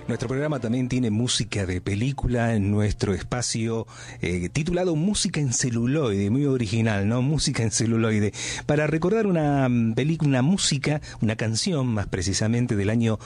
Nuestro programa también tiene música de película en nuestro espacio titulado Música en celuloide, muy original, ¿no? Música en celuloide, para recordar una película, una canción más precisamente del año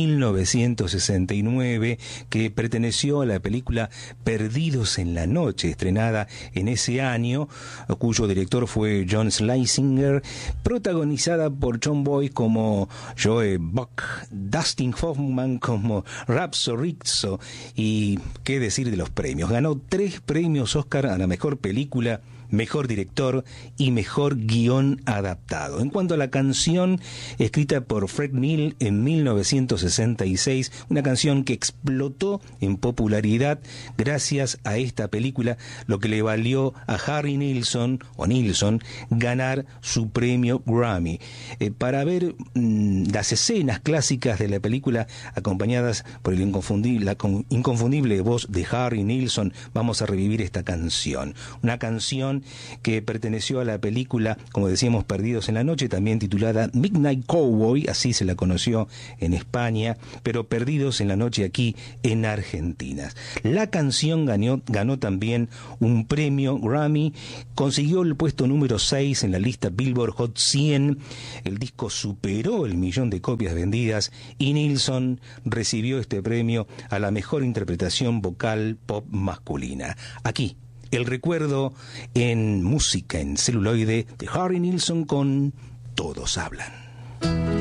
1969 que perteneció a la película Perdidos en la Noche, estrenada en ese año, cuyo director fue John Schlesinger, protagonizada por Jon Voight como Joe Buck, Dustin Hoffman como Rapso Rizzo, y qué decir de los premios. Ganó 3 premios Oscar a la mejor película, mejor director y mejor guión adaptado. En cuanto a la canción, escrita por Fred Neil en 1966, una canción que explotó en popularidad gracias a esta película, lo que le valió a Harry Nilsson ganar su premio Grammy. Para ver las escenas clásicas de la película acompañadas por la inconfundible voz de Harry Nilsson, vamos a revivir esta canción. Una canción que perteneció a la película, como decíamos, Perdidos en la Noche, también titulada Midnight Cowboy, así se la conoció en España, pero Perdidos en la Noche aquí en Argentina. La canción ganó también un premio Grammy, consiguió el puesto número 6 en la lista Billboard Hot 100, el disco superó el 1.000.000 de copias vendidas y Nilsson recibió este premio a la mejor interpretación vocal pop masculina. Aquí, el recuerdo en música en celuloide de Harry Nilsson con Todos Hablan.